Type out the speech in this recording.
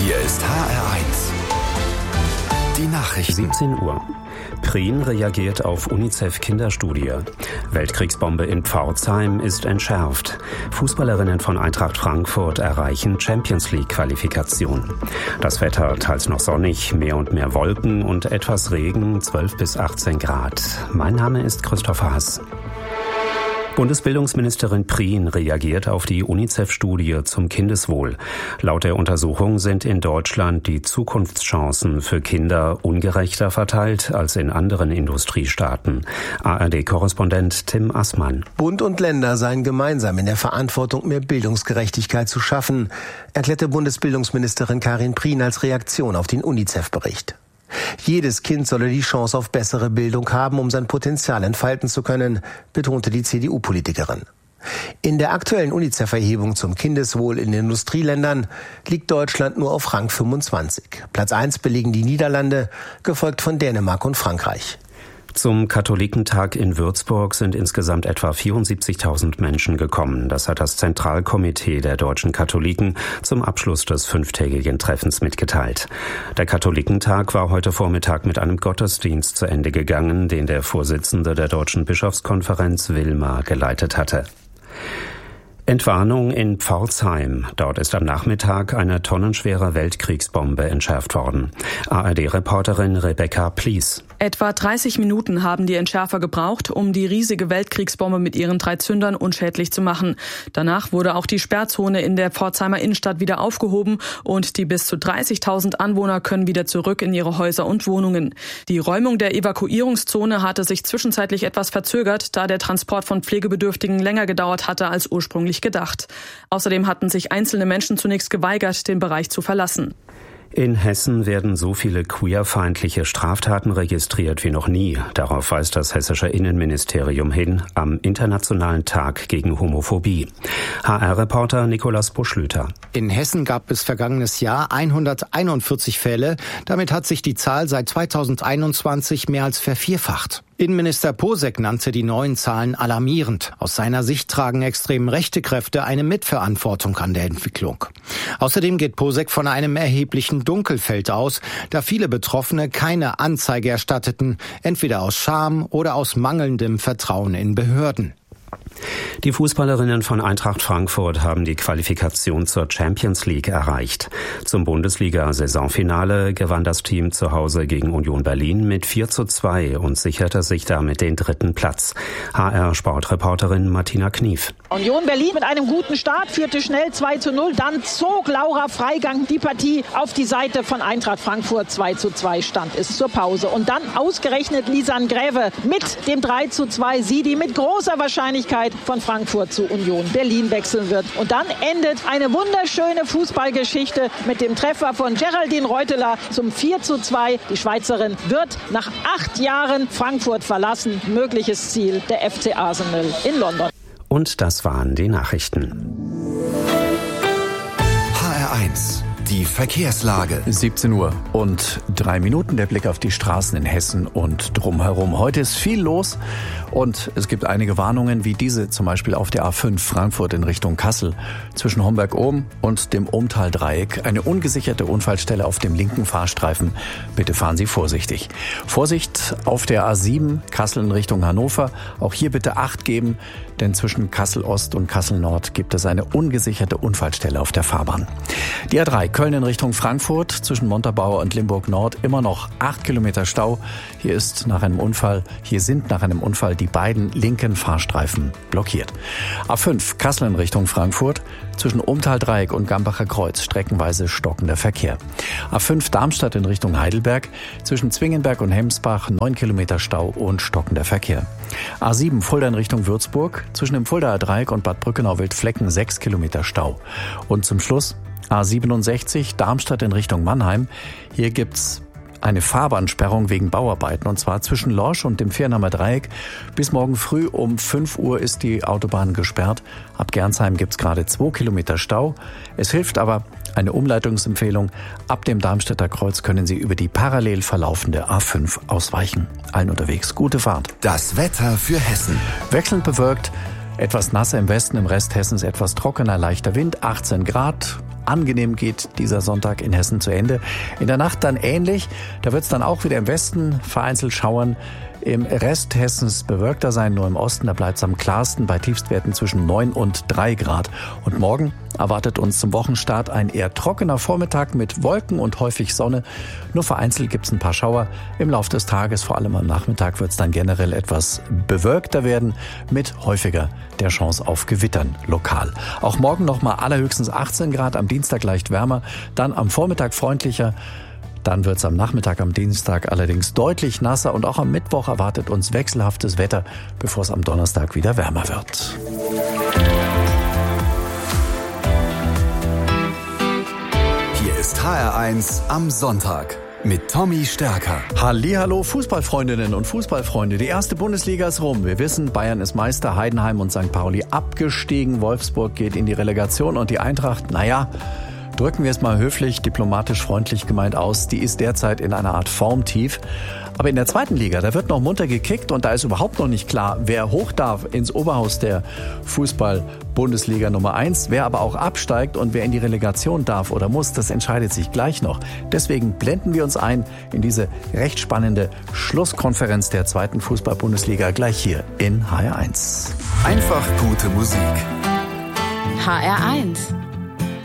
Hier ist HR1. Die Nachrichten. 17 Uhr. Prien reagiert auf UNICEF-Kinderstudie. Weltkriegsbombe in Pforzheim ist entschärft. Fußballerinnen von Eintracht Frankfurt erreichen Champions-League-Qualifikation. Das Wetter teils noch sonnig, mehr und mehr Wolken und etwas Regen, 12 bis 18 Grad. Mein Name ist Christoph Haas. Bundesbildungsministerin Prien reagiert auf die UNICEF-Studie zum Kindeswohl. Laut der Untersuchung sind in Deutschland die Zukunftschancen für Kinder ungerechter verteilt als in anderen Industriestaaten. ARD-Korrespondent Tim Assmann. Bund und Länder seien gemeinsam in der Verantwortung, mehr Bildungsgerechtigkeit zu schaffen, erklärte Bundesbildungsministerin Karin Prien als Reaktion auf den UNICEF-Bericht. Jedes Kind solle die Chance auf bessere Bildung haben, um sein Potenzial entfalten zu können, betonte die CDU-Politikerin. In der aktuellen UNICEF-Erhebung zum Kindeswohl in den Industrieländern liegt Deutschland nur auf Rang 25. Platz 1 belegen die Niederlande, gefolgt von Dänemark und Frankreich. Zum Katholikentag in Würzburg sind insgesamt etwa 74.000 Menschen gekommen. Das hat das Zentralkomitee der deutschen Katholiken zum Abschluss des 5-tägigen Treffens mitgeteilt. Der Katholikentag war heute Vormittag mit einem Gottesdienst zu Ende gegangen, den der Vorsitzende der Deutschen Bischofskonferenz Wilmer geleitet hatte. Entwarnung in Pforzheim. Dort ist am Nachmittag eine tonnenschwere Weltkriegsbombe entschärft worden. ARD-Reporterin Rebecca Plies. Etwa 30 Minuten haben die Entschärfer gebraucht, um die riesige Weltkriegsbombe mit ihren 3 Zündern unschädlich zu machen. Danach wurde auch die Sperrzone in der Pforzheimer Innenstadt wieder aufgehoben und die bis zu 30.000 Anwohner können wieder zurück in ihre Häuser und Wohnungen. Die Räumung der Evakuierungszone hatte sich zwischenzeitlich etwas verzögert, da der Transport von Pflegebedürftigen länger gedauert hatte als ursprünglich gedacht. Außerdem hatten sich einzelne Menschen zunächst geweigert, den Bereich zu verlassen. In Hessen werden so viele queerfeindliche Straftaten registriert wie noch nie. Darauf weist das hessische Innenministerium hin am Internationalen Tag gegen Homophobie. HR-Reporter Nikolaus Buschlüter. In Hessen gab es vergangenes Jahr 141 Fälle. Damit hat sich die Zahl seit 2021 mehr als vervierfacht. Innenminister Posek nannte die neuen Zahlen alarmierend. Aus seiner Sicht tragen extrem rechte Kräfte eine Mitverantwortung an der Entwicklung. Außerdem geht Posek von einem erheblichen Dunkelfeld aus, da viele Betroffene keine Anzeige erstatteten, entweder aus Scham oder aus mangelndem Vertrauen in Behörden. Die Fußballerinnen von Eintracht Frankfurt haben die Qualifikation zur Champions League erreicht. Zum Bundesliga-Saisonfinale gewann das Team zu Hause gegen Union Berlin mit 4:2 und sicherte sich damit den 3. Platz. HR-Sportreporterin Martina Knief. Union Berlin mit einem guten Start führte schnell 2:0. Dann zog Laura Freigang die Partie auf die Seite von Eintracht Frankfurt. 2:2 stand es zur Pause. Und dann ausgerechnet Lisanne Gräve mit dem 3:2. Sie, die mit großer Wahrscheinlichkeit von Frankfurt zu Union Berlin wechseln wird. Und dann endet eine wunderschöne Fußballgeschichte mit dem Treffer von Geraldine Reuteler zum 4:2. Die Schweizerin wird nach 8 Jahren Frankfurt verlassen. Mögliches Ziel der FC Arsenal in London. Und das waren die Nachrichten. HR1. Die Verkehrslage. 17 Uhr und 3 Minuten. Der Blick auf die Straßen in Hessen und drumherum. Heute ist viel los und es gibt einige Warnungen, wie diese zum Beispiel auf der A5 Frankfurt in Richtung Kassel. Zwischen Homberg-Ohm und dem Ohmtal-Dreieck eine ungesicherte Unfallstelle auf dem linken Fahrstreifen. Bitte fahren Sie vorsichtig. Vorsicht auf der A7 Kassel in Richtung Hannover. Auch hier bitte Acht geben, denn zwischen Kassel-Ost und Kassel-Nord gibt es eine ungesicherte Unfallstelle auf der Fahrbahn. Die A3 Köln in Richtung Frankfurt zwischen Montabaur und Limburg-Nord immer noch 8 Kilometer Stau. Hier sind nach einem Unfall die beiden linken Fahrstreifen blockiert. A5 Kassel in Richtung Frankfurt zwischen Ohmtal-Dreieck und Gambacher Kreuz streckenweise stockender Verkehr. A5 Darmstadt in Richtung Heidelberg zwischen Zwingenberg und Hemsbach 9 Kilometer Stau und stockender Verkehr. A7 Fulda in Richtung Würzburg zwischen dem Fuldaer Dreieck und Bad Brückenau-Wildflecken 6 Kilometer Stau. Und zum Schluss A67 Darmstadt in Richtung Mannheim. Hier gibt's eine Fahrbahnsperrung wegen Bauarbeiten und zwar zwischen Lorsch und dem Viernahmer Dreieck. Bis morgen früh um 5 Uhr ist die Autobahn gesperrt. Ab Gernsheim gibt's gerade 2 Kilometer Stau. Es hilft aber eine Umleitungsempfehlung. Ab dem Darmstädter Kreuz können Sie über die parallel verlaufende A5 ausweichen. Allen unterwegs gute Fahrt. Das Wetter für Hessen. Wechselnd bewölkt, etwas nasser im Westen, im Rest Hessens etwas trockener, leichter Wind, 18 Grad. angenehm geht dieser Sonntag in Hessen zu Ende. In der Nacht dann ähnlich. Da wird es dann auch wieder im Westen vereinzelt schauern. Im Rest Hessens bewölkter sein, nur im Osten, da bleibt es am klarsten bei Tiefstwerten zwischen 9 und 3 Grad. Und morgen erwartet uns zum Wochenstart ein eher trockener Vormittag mit Wolken und häufig Sonne. Nur vereinzelt gibt es ein paar Schauer. Im Laufe des Tages, vor allem am Nachmittag, wird es dann generell etwas bewölkter werden, mit häufiger der Chance auf Gewittern lokal. Auch morgen nochmal allerhöchstens 18 Grad, am Dienstag leicht wärmer, dann am Vormittag freundlicher. Dann wird es am Nachmittag am Dienstag allerdings deutlich nasser und auch am Mittwoch erwartet uns wechselhaftes Wetter, bevor es am Donnerstag wieder wärmer wird. Hier ist HR1 am Sonntag mit Tommy Stärker. Hallihallo Fußballfreundinnen und Fußballfreunde. Die erste Bundesliga ist rum. Wir wissen, Bayern ist Meister, Heidenheim und St. Pauli abgestiegen. Wolfsburg geht in die Relegation und die Eintracht, drücken wir es mal höflich, diplomatisch freundlich gemeint aus, die ist derzeit in einer Art Formtief. Aber in der zweiten Liga, da wird noch munter gekickt und da ist überhaupt noch nicht klar, wer hoch darf ins Oberhaus der Fußball-Bundesliga Nummer 1, wer aber auch absteigt und wer in die Relegation darf oder muss, das entscheidet sich gleich noch. Deswegen blenden wir uns ein in diese recht spannende Schlusskonferenz der zweiten Fußball-Bundesliga gleich hier in HR1. Einfach gute Musik. HR1